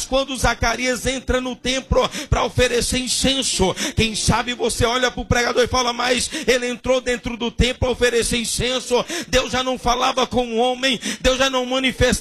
quando Zacarias entra no templo para oferecer incenso, quem sabe você olha para o pregador e fala, mas ele entrou dentro do templo a oferecer incenso, Deus já não falava com o homem, Deus já não manifestava